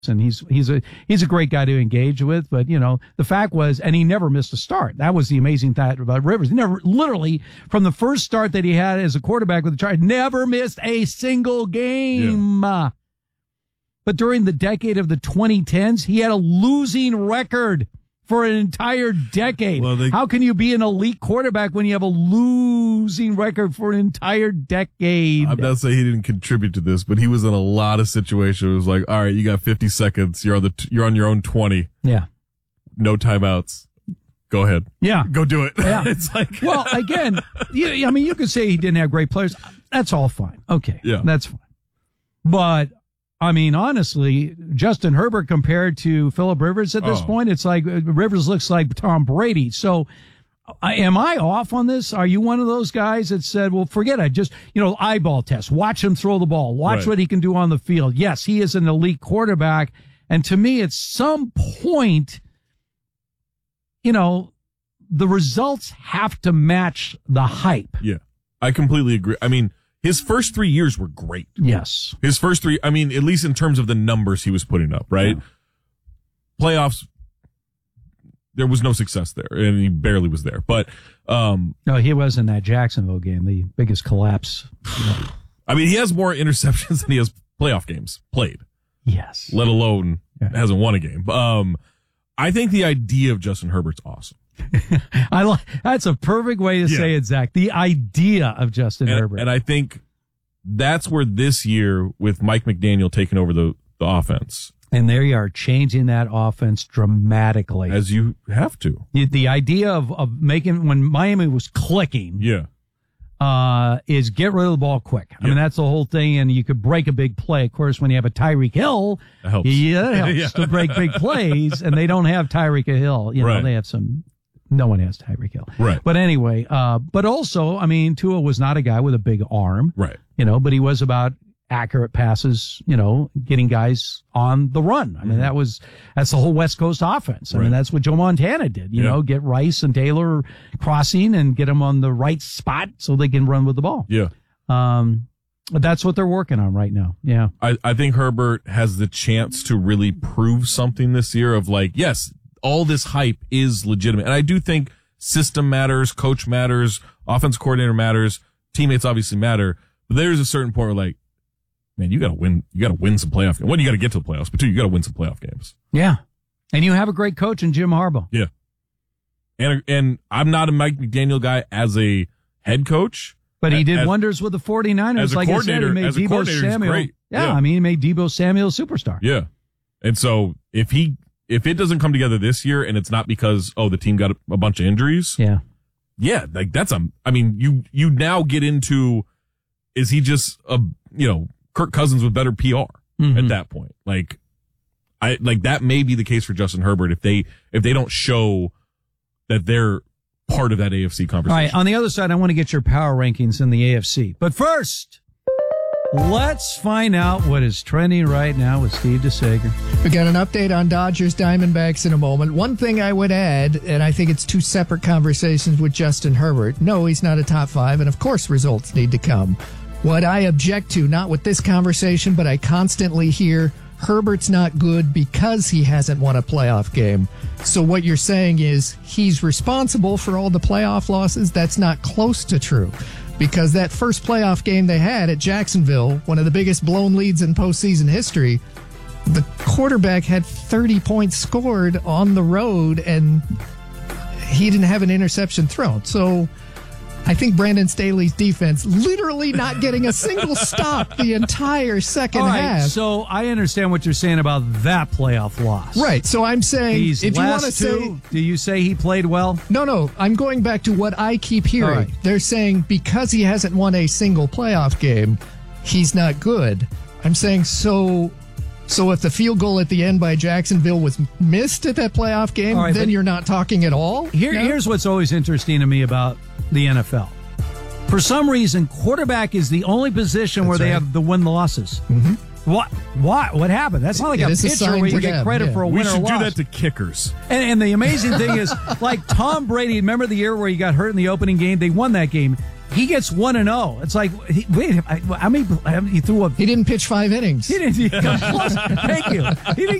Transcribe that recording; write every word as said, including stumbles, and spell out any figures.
and he's he's a he's a great guy to engage with. But you know, the fact was, and he never missed a start. That was the amazing thing about Rivers. He never, literally, from the first start that he had as a quarterback with the Chargers, never missed a single game. Yeah. But during the decade of the twenty tens, he had a losing record for an entire decade. Well, they, How can you be an elite quarterback when you have a losing record for an entire decade? I'm not saying he didn't contribute to this, but he was in a lot of situations. It was like, all right, you got fifty seconds. You're on the, you're on your own twenty. Yeah. No timeouts. Go ahead. Yeah. Go do it. Yeah. It's like, well, again, you, I mean, you could say he didn't have great players. That's all fine. Okay. Yeah. That's fine. But, I mean, honestly, Justin Herbert compared to Phillip Rivers at this oh. point, it's like Rivers looks like Tom Brady. So, I, am I off on this? Are you one of those guys that said, well, forget it. Just, you know, eyeball test. Watch him throw the ball. Watch right. what he can do on the field. Yes, he is an elite quarterback. And to me, at some point, you know, the results have to match the hype. Yeah, I completely agree. I mean, his first three years were great. Yes. His first three, I mean, at least in terms of the numbers he was putting up, right? Yeah. Playoffs, there was no success there, and he barely was there. But um, no, he was in that Jacksonville game, the biggest collapse. You know. I mean, he has more interceptions than he has playoff games played. Yes. Let alone yeah. hasn't won a game. Um, I think the idea of Justin Herbert's awesome. I like that's a perfect way to yeah. say it, Zach. The idea of Justin and, Herbert, and I think that's where this year, with Mike McDaniel taking over the, the offense, and there you are changing that offense dramatically, as you have to. The, the idea of of making when Miami was clicking, yeah, uh, is get rid of the ball quick. I yeah. mean, that's the whole thing, and you could break a big play. Of course, when you have a Tyreek Hill, that helps. Yeah, that helps yeah. to break big plays, and they don't have Tyreek Hill. You know, right. they have some. No one has Tyreek Hill. Right. But anyway, uh, but also, I mean, Tua was not a guy with a big arm. Right. You know, but he was about accurate passes, you know, getting guys on the run. I mean, mm-hmm. that was, that's the whole West Coast offense. I right. mean, that's what Joe Montana did, you yeah. know, get Rice and Taylor crossing and get them on the right spot so they can run with the ball. Yeah. Um, but that's what they're working on right now. Yeah. I, I think Herbert has the chance to really prove something this year of like, yes, all this hype is legitimate. And I do think system matters, coach matters, offense coordinator matters, teammates obviously matter. But there's a certain point where like, man, you gotta win, you gotta win some playoff games. One, you gotta get to the playoffs, but two, you gotta win some playoff games. Yeah. And you have a great coach in Jim Harbaugh. Yeah. And, and I'm not a Mike McDaniel guy as a head coach. But he did as, wonders with the 49ers. As a like coordinator, I said, he made as a Deebo coordinator, Samuel. Great. Yeah, yeah. I mean, he made Deebo Samuel a superstar. Yeah. And so if he, If it doesn't come together this year and it's not because, oh, the team got a, a bunch of injuries. Yeah. Yeah. Like that's a, I mean, you, you now get into, is he just a, you know, Kirk Cousins with better P R mm-hmm. at that point? Like, I, like that may be the case for Justin Herbert if they, if they don't show that they're part of that A F C conversation. All right. On the other side, I want to get your power rankings in the A F C. But first, let's find out what is trending right now with Steve DeSager. We got an update on Dodgers Diamondbacks in a moment. One thing I would add, and I think it's two separate conversations with Justin Herbert. No, he's not a top five, and of course results need to come. What I object to, not with this conversation, but I constantly hear Herbert's not good because he hasn't won a playoff game. So what you're saying is he's responsible for all the playoff losses? That's not close to true. Because that first playoff game they had at Jacksonville, one of the biggest blown leads in postseason history, the quarterback had thirty points scored on the road, and he didn't have an interception thrown. So I think Brandon Staley's defense literally not getting a single stop the entire second All right, half. So I understand what you're saying about that playoff loss. Right. So I'm saying, These if you want to last two, say, do you say he played well? No, no. I'm going back to what I keep hearing. Right. They're saying because he hasn't won a single playoff game, he's not good. I'm saying so. So if the field goal at the end by Jacksonville was missed at that playoff game, right, then you're not talking at all? Here, no? Here's what's always interesting to me about the N F L. For some reason, quarterback is the only position That's where they right. have the win losses. Mm-hmm. What? What? What happened? That's not like it a pitcher a where you to get them, credit yeah. for a we win or should loss. do that to kickers. And, and the amazing thing is, like Tom Brady, remember the year where he got hurt in the opening game? They won that game. he gets one and zero. It's like, he, wait, I, how many? He threw a. He didn't pitch five innings. He didn't. He got close. Thank you. He didn't